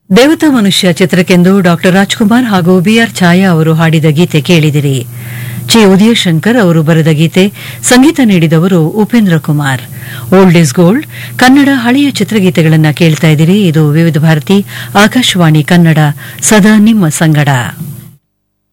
ದೇವತಾ ಮನುಷ್ಯ ಚಿತ್ರಕ್ಕೆಂದು ಡಾಕ್ಟರ್ ರಾಜ್ಕುಮಾರ್ ಹಾಗೂ ಬಿಆರ್ ಛಾಯಾ ಅವರು ಹಾಡಿದ ಗೀತೆ ಕೇಳಿದಿರಿ. ಚಿ ಉದಯಶಂಕರ್ ಅವರು ಬರೆದ ಗೀತೆ, ಸಂಗೀತ ನೀಡಿದವರು Upendra Kumar. Old is gold Kannada ಹಳೆಯ ಚಿತ್ರಗೀತೆಗಳನ್ನು ಕೇಳ್ತಾ ಇದ್ದೀರಿ. ಇದು ವಿವಿಧ ಭಾರತಿ ಆಕಾಶವಾಣಿ ಕನ್ನಡ, ಸದಾ ನಿಮ್ಮ ಸಂಗಡ.